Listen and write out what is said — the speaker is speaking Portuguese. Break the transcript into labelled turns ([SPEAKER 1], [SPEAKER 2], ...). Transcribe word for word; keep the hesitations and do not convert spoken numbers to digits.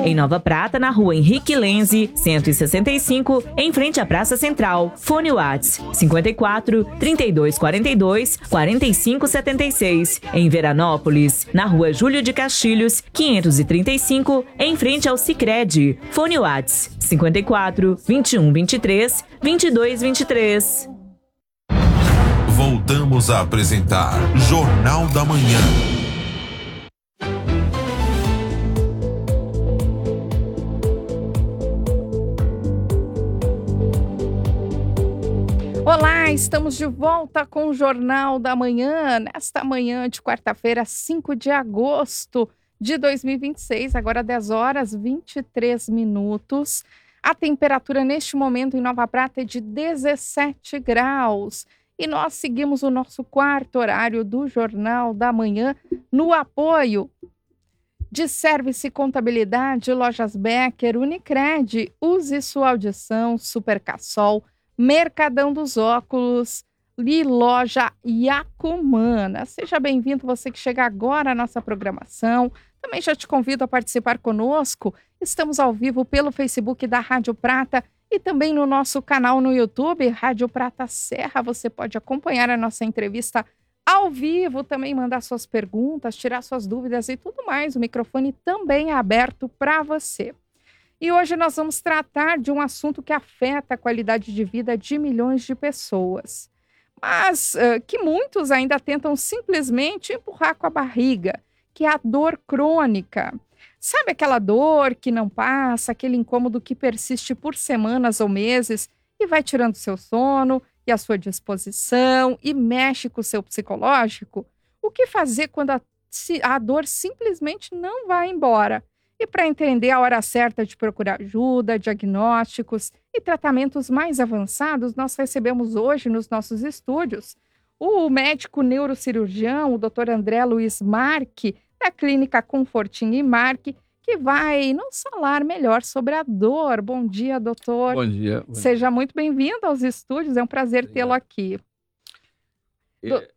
[SPEAKER 1] Em Nova Prata, na rua Henrique Lenze, cento e sessenta e cinco, em frente à Praça Central. Fone Whats cinquenta e quatro, trinta e dois quarenta e dois, quarenta e cinco setenta e seis. Em Veranópolis, na rua Júlio de Castilhos, quinhentos e trinta e cinco, em frente ao Sicredi. Fone Whats cinquenta e quatro, vinte e um vinte e três, vinte e dois vinte e três.
[SPEAKER 2] Voltamos a apresentar Jornal da Manhã.
[SPEAKER 3] Olá, estamos de volta com o Jornal da Manhã, nesta manhã de quarta-feira, cinco de agosto de dois mil e vinte e seis, agora dez horas e vinte e três minutos. A temperatura neste momento em Nova Prata é de dezessete graus. E nós seguimos o nosso quarto horário do Jornal da Manhã no apoio de Service Contabilidade, Lojas Becker, Unicred, Use Sua Audição, Supercassol, Mercadão dos Óculos e Loja Yacumana. Seja bem-vindo você que chega agora à nossa programação. Também já te convido a participar conosco. Estamos ao vivo pelo Facebook da Rádio Prata e também no nosso canal no YouTube, Rádio Prata Serra. Você pode acompanhar a nossa entrevista ao vivo, também mandar suas perguntas, tirar suas dúvidas e tudo mais. O microfone também é aberto para você. E hoje nós vamos tratar de um assunto que afeta a qualidade de vida de milhões de pessoas, mas uh, que muitos ainda tentam simplesmente empurrar com a barriga, que é a dor crônica. Sabe aquela dor que não passa, aquele incômodo que persiste por semanas ou meses e vai tirando seu sono e a sua disposição e mexe com o seu psicológico? O que fazer quando a, a dor simplesmente não vai embora? E para entender a hora certa de procurar ajuda, diagnósticos e tratamentos mais avançados, nós recebemos hoje nos nossos estúdios o médico neurocirurgião, o doutor André Luiz Marque, da Clínica Confortinho e Marque, que vai nos falar melhor sobre a dor. Bom dia, doutor.
[SPEAKER 4] Bom dia. Bom
[SPEAKER 3] Seja
[SPEAKER 4] dia.
[SPEAKER 3] muito bem-vindo aos estúdios, é um prazer
[SPEAKER 4] Obrigado.
[SPEAKER 3] tê-lo aqui.
[SPEAKER 4] É,